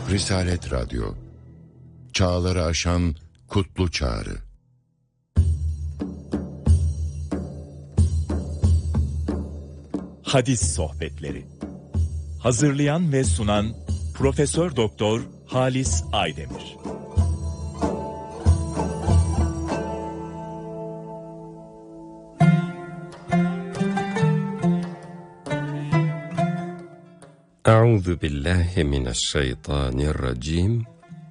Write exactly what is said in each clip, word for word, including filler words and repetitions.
Risalet Radyo, çağları aşan kutlu çağrı. Hadis sohbetleri. Hazırlayan ve sunan Profesör Doktor Halis Aydemir. Euzu billahi mineşşeytanirracim.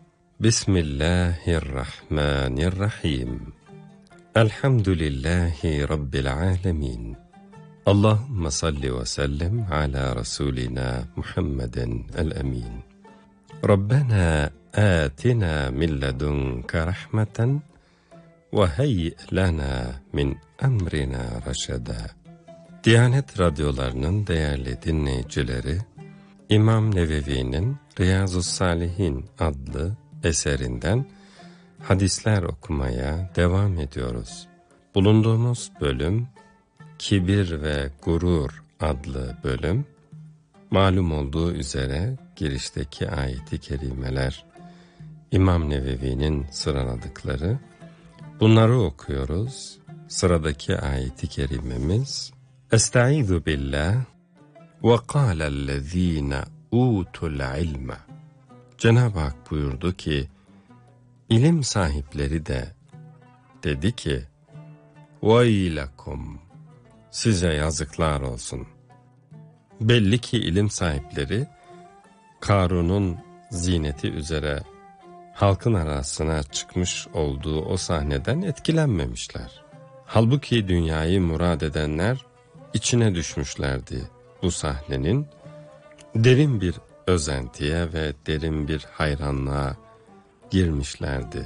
Bismillahirrahmanirrahim. Elhamdülillahi rabbil alamin. Allahumme salli ve sellem ala rasulina Muhammeden el-emin. Rabbena atina min ledunke rahmeten ve heyyi lana min emrina reşeda. Diyanet radyolarının değerli dinleyicileri, İmam Nevevi'nin Riyazu's-Salihin adlı eserinden hadisler okumaya devam ediyoruz. Bulunduğumuz bölüm, Kibir ve Gurur adlı bölüm. Malum olduğu üzere girişteki ayet-i kerimeler İmam Nevevi'nin sıraladıkları. Bunları okuyoruz. Sıradaki ayet-i kerimemiz Estaizu billah ve kâlellezîne ûtul ilme. Cenab-ı Hak buyurdu ki, ilim sahipleri de dedi ki, veylekum, size yazıklar olsun. Belli ki ilim sahipleri, Karun'un zineti üzere halkın arasına çıkmış olduğu o sahneden etkilenmemişler. Halbuki dünyayı murad edenler içine düşmüşlerdi bu sahnenin. Derin bir özentiye ve derin bir hayranlığa girmişlerdi.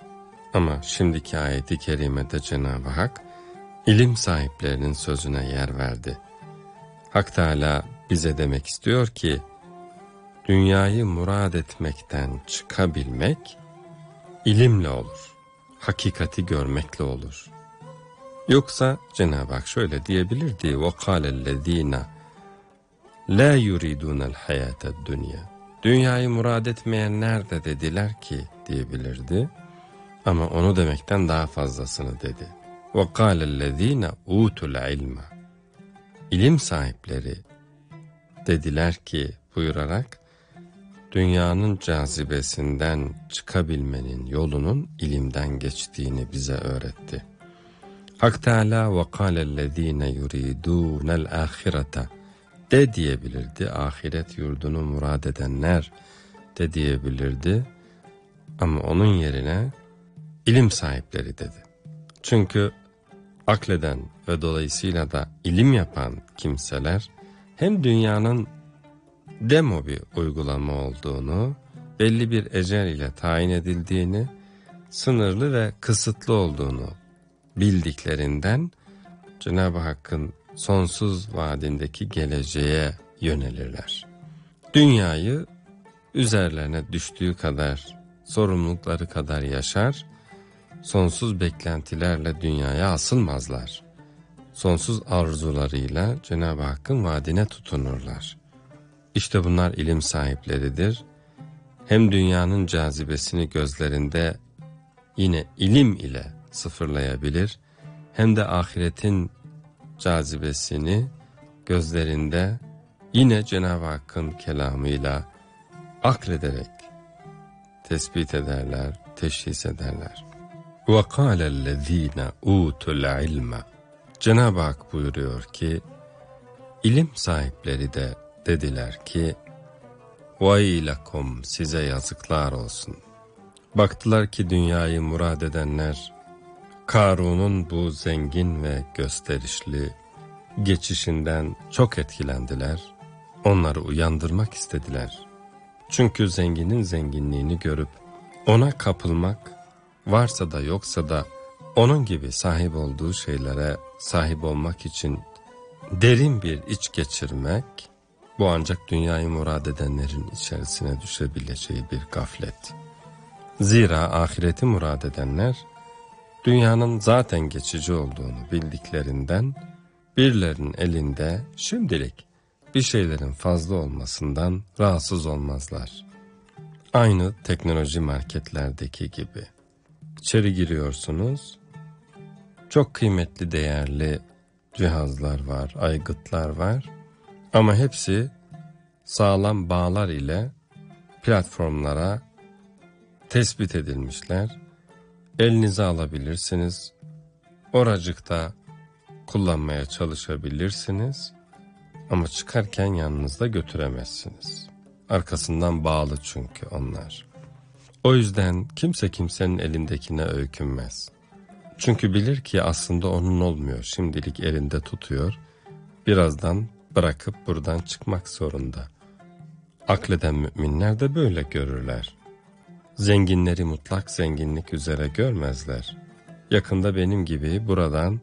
Ama şimdiki ayet-i kerimede Cenab-ı Hak ilim sahiplerinin sözüne yer verdi. Hak Teâlâ bize demek istiyor ki, dünyayı murad etmekten çıkabilmek ilimle olur, hakikati görmekle olur. Yoksa Cenab-ı Hak şöyle diyebilirdi: وَقَالَ الَّذ۪ينَ لَا يُرِيدُونَ الْحَيَاةَ الدُّنْيَا. Dünyayı murad etmeyenler de dediler ki diyebilirdi. Ama onu demekten daha fazlasını dedi. وَقَالَ الَّذ۪ينَ اُوتُ الْعِلْمَ. İlim sahipleri dediler ki buyurarak, dünyanın cazibesinden çıkabilmenin yolunun ilimden geçtiğini bize öğretti. Hak Teâlâ وَقَالَ الَّذ۪ينَ يُرِيدُونَ الْآخِرَةَ de diyebilirdi. Ahiret yurdunu murad edenler de diyebilirdi. Ama onun yerine ilim sahipleri dedi. Çünkü akleden ve dolayısıyla da ilim yapan kimseler hem dünyanın demo bir uygulama olduğunu, belli bir ecel ile tayin edildiğini, sınırlı ve kısıtlı olduğunu bildiklerinden Cenab-ı Hakk'ın sonsuz vaadindeki geleceğe yönelirler. Dünyayı üzerlerine düştüğü kadar, sorumlulukları kadar yaşar, sonsuz beklentilerle dünyaya asılmazlar. Sonsuz arzularıyla Cenab-ı Hakk'ın vaadine tutunurlar. İşte bunlar ilim sahipleridir. Hem dünyanın cazibesini gözlerinde yine ilim ile sıfırlayabilir, hem de ahiretin cazibesini gözlerinde yine Cenab-ı Hakk'ın kelamıyla aklederek tespit ederler, teşhis ederler. وَقَالَ الَّذ۪ينَ اُوتُ الْعِلْمَ. Cenab-ı Hak buyuruyor ki, ilim sahipleri de dediler ki, وَاِلَكُمْ, size yazıklar olsun. Baktılar ki dünyayı murad edenler, Karun'un bu zengin ve gösterişli geçişinden çok etkilendiler. Onları uyandırmak istediler. Çünkü zenginin zenginliğini görüp ona kapılmak, varsa da yoksa da onun gibi sahip olduğu şeylere sahip olmak için derin bir iç geçirmek, bu ancak dünyayı murad edenlerin içerisine düşebileceği bir gaflet. Zira ahireti murad edenler, dünyanın zaten geçici olduğunu bildiklerinden, birilerinin elinde şimdilik bir şeylerin fazla olmasından rahatsız olmazlar. Aynı teknoloji marketlerdeki gibi. İçeri giriyorsunuz. Çok kıymetli, değerli cihazlar var, aygıtlar var. Ama hepsi sağlam bağlar ile platformlara tespit edilmişler. Elinize alabilirsiniz. Oracıkta kullanmaya çalışabilirsiniz. Ama çıkarken yanınızda götüremezsiniz. Arkasından bağlı çünkü onlar. O yüzden kimse kimsenin elindekine öykünmez. Çünkü bilir ki aslında onun olmuyor. Şimdilik elinde tutuyor. Birazdan bırakıp buradan çıkmak zorunda. Akleden müminler de böyle görürler. Zenginleri mutlak zenginlik üzere görmezler. Yakında benim gibi buradan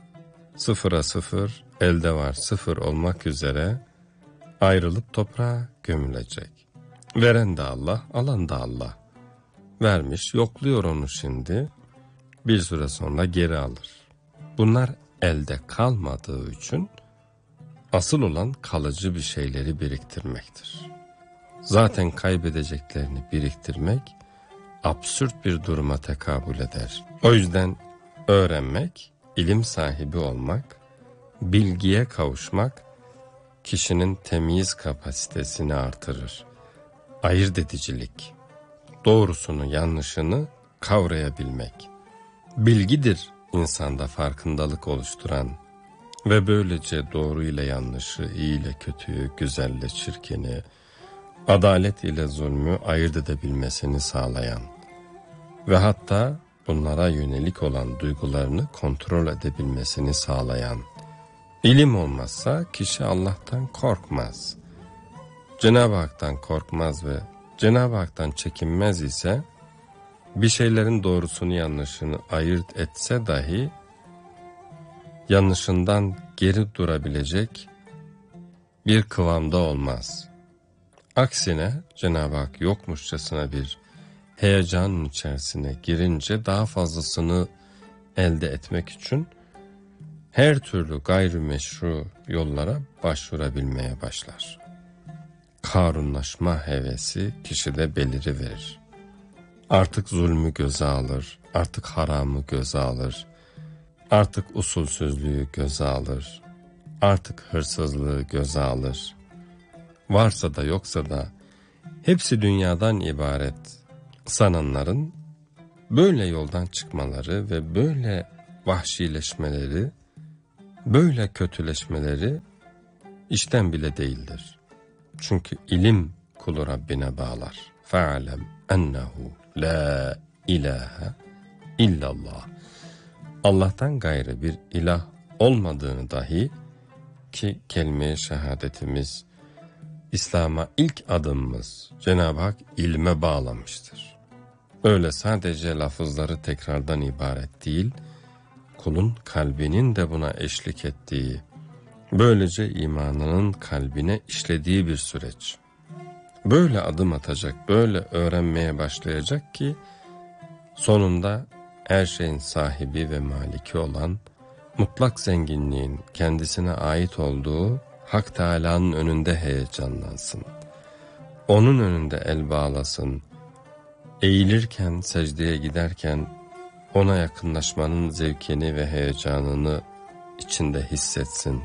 sıfıra sıfır, elde var sıfır olmak üzere ayrılıp toprağa gömülecek. Veren de Allah, alan da Allah. Vermiş, yokluyor onu şimdi. Bir süre sonra geri alır. Bunlar elde kalmadığı için asıl olan kalıcı bir şeyleri biriktirmektir. Zaten kaybedeceklerini biriktirmek absürt bir duruma tekabül eder. O yüzden öğrenmek, ilim sahibi olmak, bilgiye kavuşmak kişinin temyiz kapasitesini artırır. Ayırt edicilik, doğrusunu yanlışını kavrayabilmek. Bilgidir insanda farkındalık oluşturan ve böylece doğru ile yanlışı, iyi ile kötüyü, güzelle çirkini, adalet ile zulmü ayırt edebilmesini sağlayan ve hatta bunlara yönelik olan duygularını kontrol edebilmesini sağlayan. İlim olmazsa kişi Allah'tan korkmaz. Cenab-ı Hak'tan korkmaz ve Cenab-ı Hak'tan çekinmez ise bir şeylerin doğrusunu yanlışını ayırt etse dahi yanlışından geri durabilecek bir kıvamda olmaz. Aksine Cenab-ı Hak yokmuşçasına bir heyecanın içerisine girince daha fazlasını elde etmek için her türlü gayrimeşru yollara başvurabilmeye başlar. Karunlaşma hevesi kişide beliriverir. Artık zulmü göze alır, artık haramı göze alır, artık usulsüzlüğü göze alır, artık hırsızlığı göze alır. Varsa da yoksa da hepsi dünyadan ibaret sananların böyle yoldan çıkmaları ve böyle vahşileşmeleri, böyle kötüleşmeleri işten bile değildir. Çünkü ilim kulu Rabbine bağlar. Fe'alem ennehu la ilahe illallah. Allah'tan gayrı bir ilah olmadığını dahi, ki kelime-i şehadetimiz, İslam'a ilk adımımız Cenab-ı Hak ilme bağlamıştır. Öyle sadece lafızları tekrardan ibaret değil, kulun kalbinin de buna eşlik ettiği, böylece imanının kalbine işlediği bir süreç. Böyle adım atacak, böyle öğrenmeye başlayacak ki sonunda her şeyin sahibi ve maliki olan, mutlak zenginliğin kendisine ait olduğu Hak Teâlâ'nın önünde heyecanlansın. Onun önünde el bağlasın. Eğilirken, secdeye giderken ona yakınlaşmanın zevkini ve heyecanını içinde hissetsin.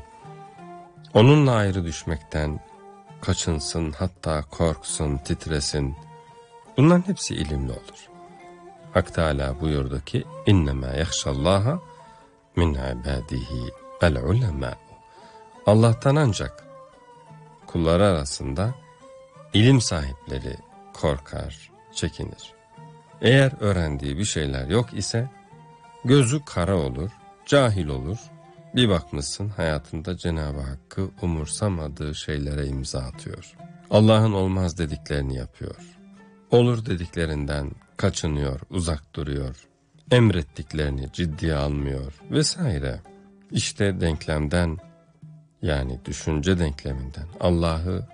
Onunla ayrı düşmekten kaçınsın, hatta korksun, titresin. Bunların hepsi ilimli olur. Hak Teâlâ buyurdu ki: "İnnemâ yahşallâha min ibâdihi el-ulemâ." Allah'tan ancak kulları arasında ilim sahipleri korkar, çekinir. Eğer öğrendiği bir şeyler yok ise gözü kara olur, cahil olur. Bir bakmışsın hayatında Cenab-ı Hakk'ı umursamadığı şeylere imza atıyor. Allah'ın olmaz dediklerini yapıyor. Olur dediklerinden kaçınıyor, uzak duruyor. Emrettiklerini ciddiye almıyor vesaire. İşte denklemden, yani düşünce denkleminden Allah'ı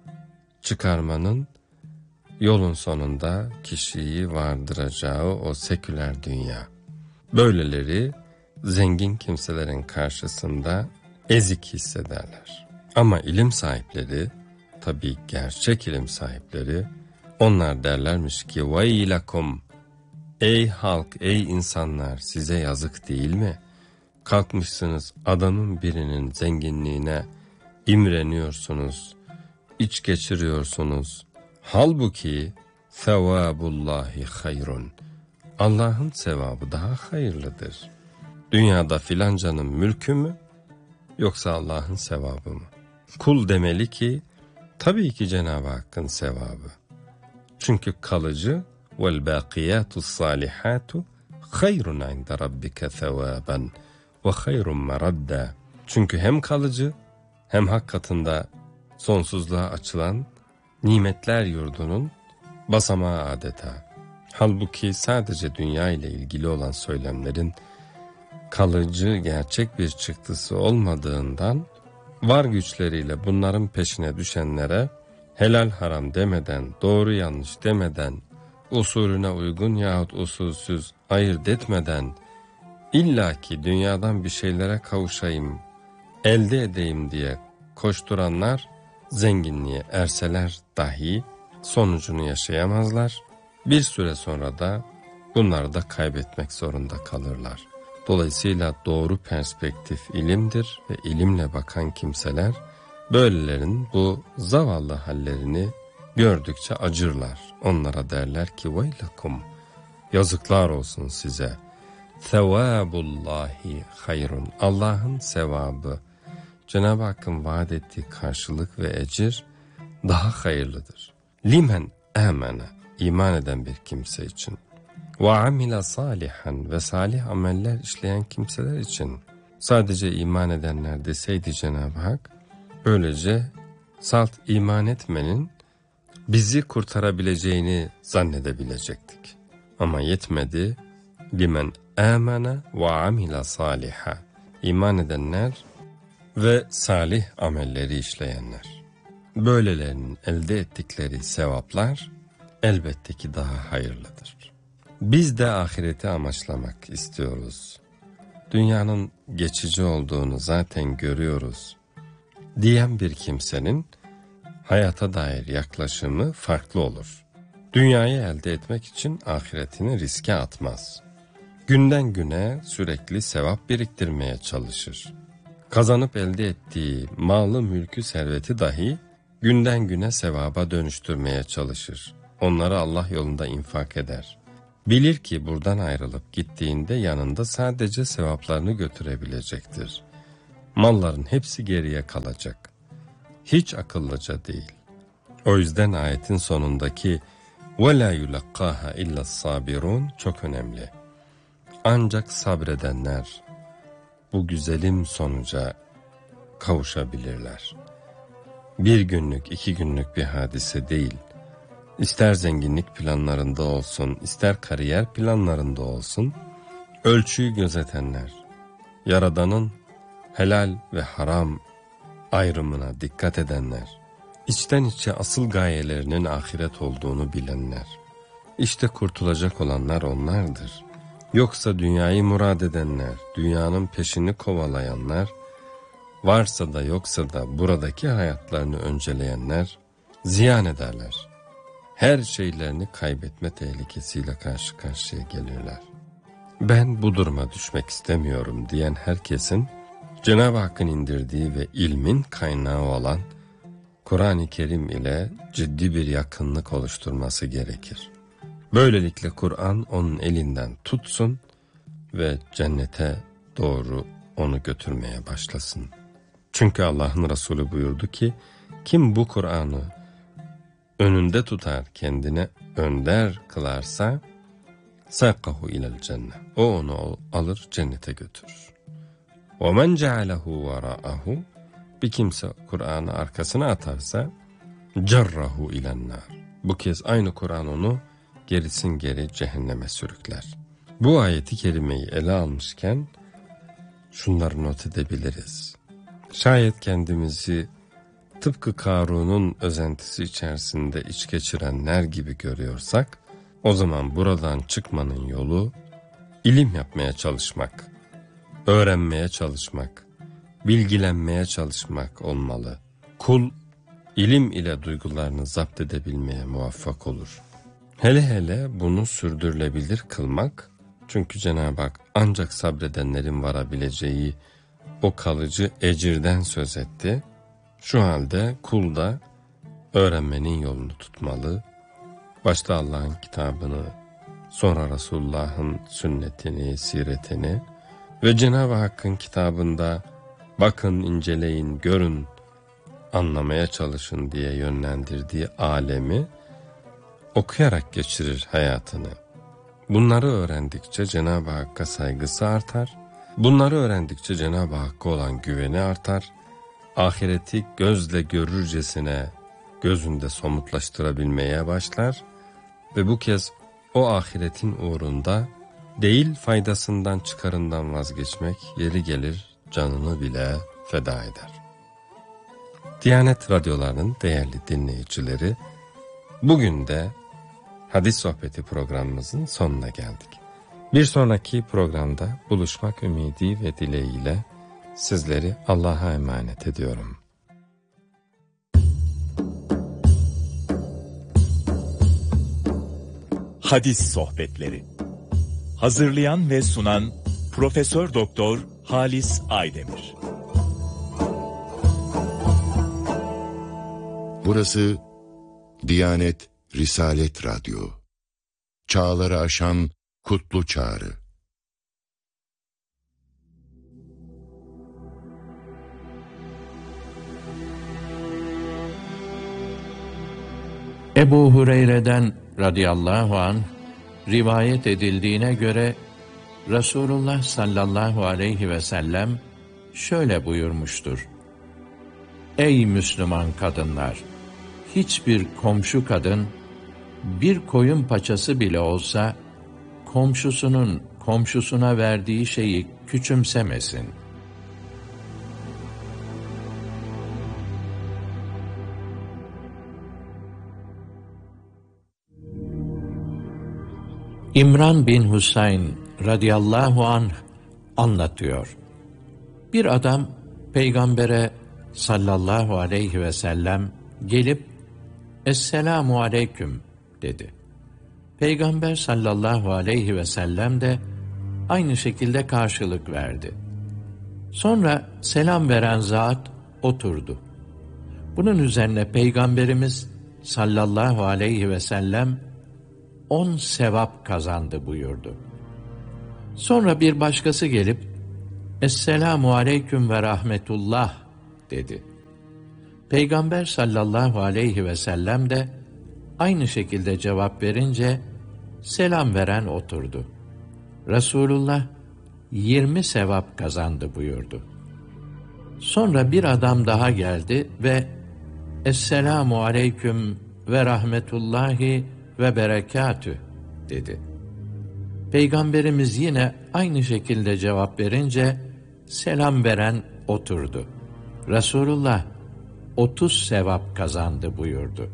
çıkarmanın yolun sonunda kişiyi vardıracağı o seküler dünya. Böyleleri zengin kimselerin karşısında ezik hissederler. Ama ilim sahipleri, tabii gerçek ilim sahipleri, Onlar derlermiş ki veylakum, ey halk, ey insanlar, size yazık değil mi? Kalkmışsınız adamın birinin zenginliğine imreniyorsunuz, iç geçiriyorsunuz. Halbuki sevabullahi hayrun, Allah'ın sevabı daha hayırlıdır. Dünyada filancanın mülkü mü, yoksa Allah'ın sevabı mı? Kul demeli ki, tabii ki Cenab-ı Hakk'ın sevabı. Çünkü kalıcı vel bakiyatus salihatu hayrun inde rabbike sevaben ve hayrun meradda. Çünkü hem kalıcı hem hak katında sonsuzluğa açılan nimetler yurdunun basamağı adeta. Halbuki sadece dünya ile ilgili olan söylemlerin kalıcı gerçek bir çıktısı olmadığından var güçleriyle bunların peşine düşenlere helal haram demeden, doğru yanlış demeden, usulüne uygun yahut usulsüz ayırt etmeden illaki dünyadan bir şeylere kavuşayım, elde edeyim diye koşturanlar zenginliğe erseler dahi sonucunu yaşayamazlar. Bir süre sonra da bunları da kaybetmek zorunda kalırlar. Dolayısıyla doğru perspektif ilimdir ve ilimle bakan kimseler böylelerin bu zavallı hallerini gördükçe acırlar. Onlara derler ki veylakum, yazıklar olsun size. Sevabullahi hayrun, Allah'ın sevabı, Cenab-ı Hakk'ın vaat ettiği karşılık ve ecir daha hayırlıdır. Limen amene, iman eden bir kimse için. Ve amile salihan, ve salih ameller işleyen kimseler için. Sadece iman edenler deseydi Cenab-ı Hak, böylece salt iman etmenin bizi kurtarabileceğini zannedebilecektik. Ama yetmedi. Limen amene ve amile saliha, iman edenler ve salih amelleri işleyenler. Böylelerinin elde ettikleri sevaplar elbette ki daha hayırlıdır. Biz de ahireti amaçlamak istiyoruz. Dünyanın geçici olduğunu zaten görüyoruz diyen bir kimsenin hayata dair yaklaşımı farklı olur. Dünyayı elde etmek için ahiretini riske atmaz. Günden güne sürekli sevap biriktirmeye çalışır. Kazanıp elde ettiği malı, mülkü, serveti dahi günden güne sevaba dönüştürmeye çalışır. Onları Allah yolunda infak eder. Bilir ki buradan ayrılıp gittiğinde yanında sadece sevaplarını götürebilecektir. Malların hepsi geriye kalacak. Hiç akıllıca değil. O yüzden ayetin sonundaki وَلَا يُلَقَّاهَا اِلَّا الصَّابِرُونَ çok önemli. Ancak sabredenler bu güzelim sonuca kavuşabilirler. Bir günlük, iki günlük bir hadise değil. İster zenginlik planlarında olsun, ister kariyer planlarında olsun, ölçüyü gözetenler, Yaradan'ın helal ve haram ayrımına dikkat edenler, içten içe asıl gayelerinin ahiret olduğunu bilenler, işte kurtulacak olanlar onlardır. Yoksa dünyayı murad edenler, dünyanın peşini kovalayanlar, varsa da yoksa da buradaki hayatlarını önceleyenler ziyan ederler. Her şeylerini kaybetme tehlikesiyle karşı karşıya gelirler. Ben bu duruma düşmek istemiyorum diyen herkesin Cenab-ı Hakk'ın indirdiği ve ilmin kaynağı olan Kur'an-ı Kerim ile ciddi bir yakınlık oluşturması gerekir. Böylelikle Kur'an onun elinden tutsun ve cennete doğru onu götürmeye başlasın. Çünkü Allah'ın Resulü buyurdu ki, kim bu Kur'an'ı önünde tutar, kendine önder kılarsa, سَاقَهُ اِلَى الْجَنَّةِ o onu alır cennete götürür. وَمَنْ جَعَلَهُ وَرَاءَهُ bir kimse Kur'an'ı arkasına atarsa, جَرَّهُ اِلَى النَّارِ bu kez aynı Kur'an onu gerisin geri cehenneme sürükler. Bu ayeti kerimeyi ele almışken şunları not edebiliriz. Şayet kendimizi tıpkı Karun'un özentisi içerisinde iç geçirenler gibi görüyorsak, o zaman buradan çıkmanın yolu ilim yapmaya çalışmak, öğrenmeye çalışmak, bilgilenmeye çalışmak olmalı. Kul ilim ile duygularını zapt edebilmeye muvaffak olur. Hele hele bunu sürdürülebilir kılmak, çünkü Cenab-ı Hak ancak sabredenlerin varabileceği o kalıcı ecirden söz etti. Şu halde kul da öğrenmenin yolunu tutmalı. Başta Allah'ın kitabını, sonra Resulullah'ın sünnetini, siretini ve Cenab-ı Hakk'ın kitabında bakın, inceleyin, görün, anlamaya çalışın diye yönlendirdiği alemi okuyarak geçirir hayatını. Bunları öğrendikçe Cenab-ı Hakk'a saygısı artar. Bunları öğrendikçe Cenab-ı Hakk'a olan güveni artar. Ahireti gözle görürcesine gözünde somutlaştırabilmeye başlar ve bu kez o ahiretin uğrunda değil faydasından çıkarından vazgeçmek, yeri gelir canını bile feda eder. Diyanet Radyoları'nın değerli dinleyicileri, bugün de Hadis Sohbeti programımızın sonuna geldik. Bir sonraki programda buluşmak ümidi ve dileğiyle sizleri Allah'a emanet ediyorum. Hadis Sohbetleri. Hazırlayan ve sunan Profesör Doktor Halis Aydemir. Burası Diyanet Risalet Radyo. Çağları aşan kutlu çağrı. Ebu Hureyre'den radıyallahu anh rivayet edildiğine göre Resulullah sallallahu aleyhi ve sellem şöyle buyurmuştur: Ey Müslüman kadınlar! Hiçbir komşu kadın bir koyun paçası bile olsa komşusunun komşusuna verdiği şeyi küçümsemesin. İmran bin Husayn radıyallahu anh anlatıyor. Bir adam Peygamber'e sallallahu aleyhi ve sellem gelip "Esselamu aleyküm" dedi. Peygamber sallallahu aleyhi ve sellem de aynı şekilde karşılık verdi. Sonra selam veren zat oturdu. Bunun üzerine Peygamberimiz sallallahu aleyhi ve sellem on sevap kazandı buyurdu. Sonra bir başkası gelip "Esselamu aleyküm ve rahmetullah" dedi. Peygamber sallallahu aleyhi ve sellem de aynı şekilde cevap verince selam veren oturdu. Resulullah yirmi sevap kazandı buyurdu. Sonra bir adam daha geldi ve "Esselamu aleyküm ve rahmetullahi ve berekatü" dedi. Peygamberimiz yine aynı şekilde cevap verince selam veren oturdu. Resulullah otuz sevap kazandı buyurdu.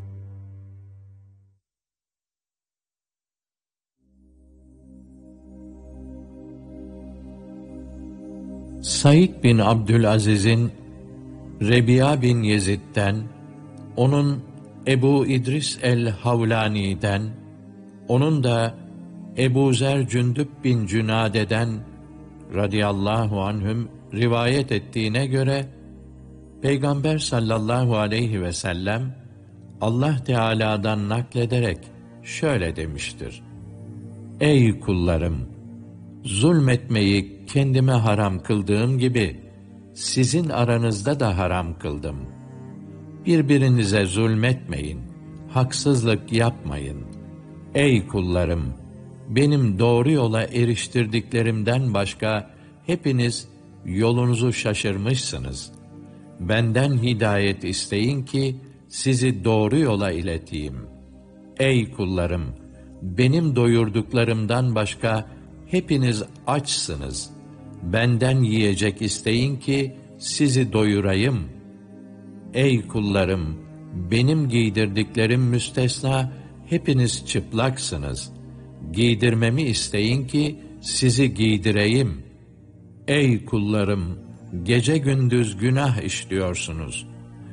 Said bin Abdülaziz'in Rebi'a bin Yezid'den, onun Ebu İdris el-Havlani'den, onun da Ebu Zer Cündüb bin Cünade'den radıyallahu anhüm rivayet ettiğine göre Peygamber sallallahu aleyhi ve sellem Allah Teala'dan naklederek şöyle demiştir: Ey kullarım! Zulmetmeyi kendime haram kıldığım gibi sizin aranızda da haram kıldım. Birbirinize zulmetmeyin, haksızlık yapmayın. Ey kullarım! Benim doğru yola eriştirdiklerimden başka hepiniz yolunuzu şaşırmışsınız. Benden hidayet isteyin ki sizi doğru yola ileteyim. Ey kullarım! Benim doyurduklarımdan başka hepiniz açsınız. Benden yiyecek isteyin ki sizi doyurayım. Ey kullarım! Benim giydirdiklerim müstesna hepiniz çıplaksınız. Giydirmemi isteyin ki sizi giydireyim. Ey kullarım! Gece gündüz günah işliyorsunuz.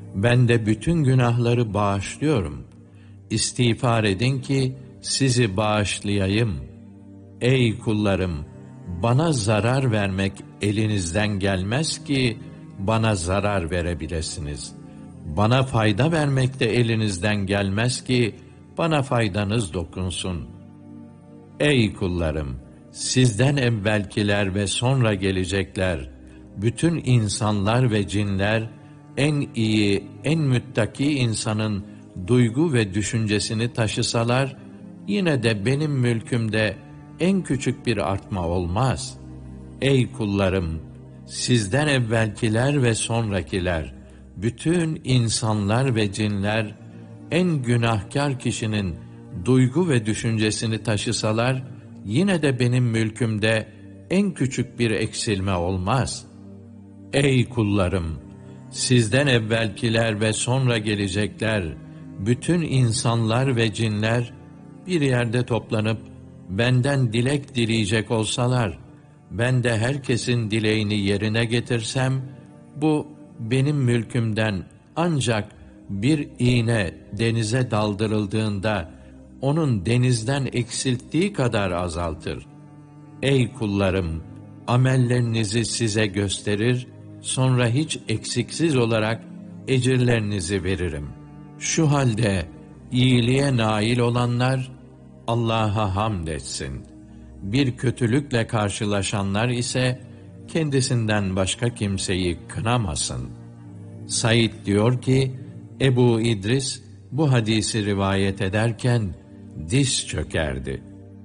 Ben de bütün günahları bağışlıyorum. İstiğfar edin ki sizi bağışlayayım. Ey kullarım, bana zarar vermek elinizden gelmez ki bana zarar verebilesiniz. Bana fayda vermek de elinizden gelmez ki bana faydanız dokunsun. Ey kullarım, sizden evvelkiler ve sonra gelecekler, bütün insanlar ve cinler, en iyi, en müttaki insanın duygu ve düşüncesini taşısalar, yine de benim mülkümde en küçük bir artma olmaz. Ey kullarım, sizden evvelkiler ve sonrakiler, bütün insanlar ve cinler, en günahkar kişinin duygu ve düşüncesini taşısalar, yine de benim mülkümde en küçük bir eksilme olmaz. Ey kullarım! Sizden evvelkiler ve sonra gelecekler, bütün insanlar ve cinler, bir yerde toplanıp, benden dilek dileyecek olsalar, ben de herkesin dileğini yerine getirsem, bu benim mülkümden ancak bir iğne denize daldırıldığında, onun denizden eksilttiği kadar azaltır. Ey kullarım! Amellerinizi size gösterir, sonra hiç eksiksiz olarak ecirlerinizi veririm. Şu halde iyiliğe nail olanlar Allah'a hamd etsin. Bir kötülükle karşılaşanlar ise kendisinden başka kimseyi kınamasın. Said diyor ki, Ebu İdris bu hadisi rivayet ederken diz çökerdi.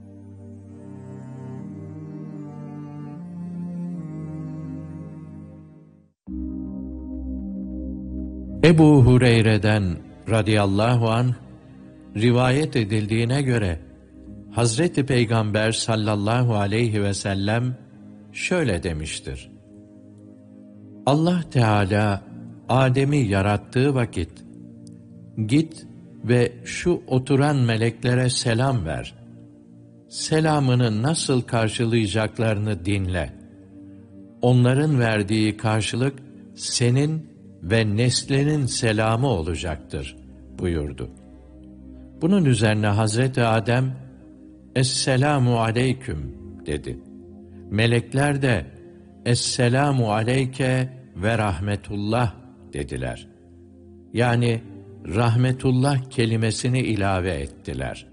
Ebu Hureyre'den radıyallahu anh rivayet edildiğine göre Hazreti Peygamber sallallahu aleyhi ve sellem şöyle demiştir: Allah Teala Adem'i yarattığı vakit, git ve şu oturan meleklere selam ver. Selamını nasıl karşılayacaklarını dinle. Onların verdiği karşılık senin ve neslinin selamı olacaktır buyurdu. Bunun üzerine Hazreti Adem, Esselamu aleyküm dedi. Melekler de Esselamu aleyke ve rahmetullah dediler. Yani rahmetullah kelimesini ilave ettiler.